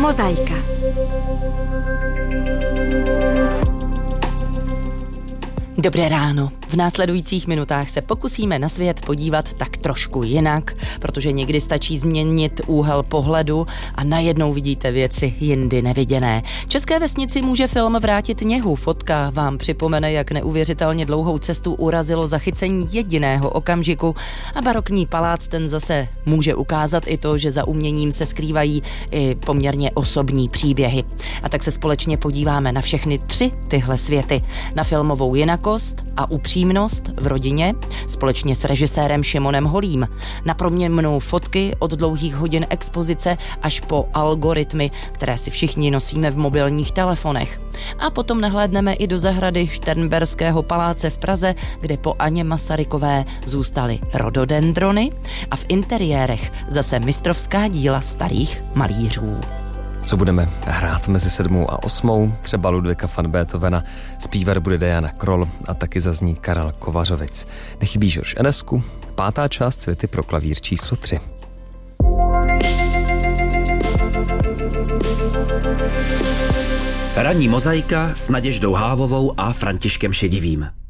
Mozaika. Dobré ráno. V následujících minutách se pokusíme na svět podívat tak trošku jinak, protože někdy stačí změnit úhel pohledu a najednou vidíte věci jindy neviděné. České vesnici může film vrátit něhu. Fotka vám připomene, jak neuvěřitelně dlouhou cestu urazilo zachycení jediného okamžiku a barokní palác ten zase může ukázat i to, že za uměním se skrývají i poměrně osobní příběhy. A tak se společně podíváme na všechny tři tyhle světy. Na filmovou jinakost a upřímnost v rodině společně s režisérem Šimonem Holým. Na proměnnou fotky od dlouhých hodin expozice až po algoritmy, které si všichni nosíme v mobilních telefonech. A potom nahlédneme i do zahrady Šternberského paláce v Praze, kde po Anně Masarykové zůstaly rododendrony a v interiérech zase mistrovská díla starých malířů. Co budeme hrát mezi 7. a 8. Třeba Ludvíka van Beethovena, zpívat bude Diana Krall a taky zazní Karel Kovařovic. Nechybí George Enescu, 5. část Světy pro klavír číslo 3. Ranní mozaika s Naděždou Hávovou a Františkem Šedivým.